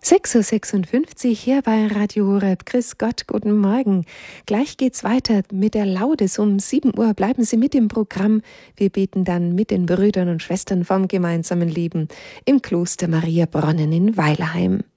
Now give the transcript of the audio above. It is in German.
6.56 Uhr hier bei Radio Horeb. Grüß Gott, guten Morgen. Gleich geht's weiter mit der Laudes. Um 7 Uhr bleiben Sie mit im Programm. Wir beten dann mit den Brüdern und Schwestern vom gemeinsamen Leben im Kloster Maria Bronnen in Weilerheim.